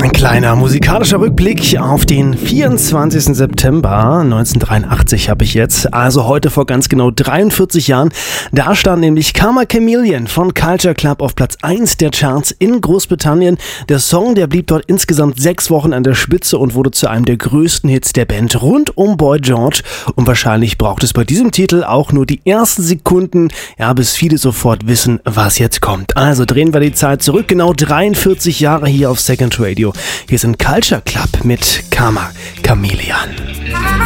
Ein kleiner musikalischer Rückblick auf den 24. September 1983 habe ich jetzt, also heute vor ganz genau 43 Jahren. Da stand nämlich Karma Chameleon von Culture Club auf Platz 1 der Charts in Großbritannien. Der Song, der blieb dort insgesamt 6 Wochen an der Spitze und wurde zu einem der größten Hits der Band rund um Boy George. Und wahrscheinlich braucht es bei diesem Titel auch nur die ersten Sekunden, bis viele sofort wissen, was jetzt kommt. Also drehen wir die Zeit zurück, genau 43 Jahre hier auf Second Radio. Wir sind Culture Club mit Karma Chameleon.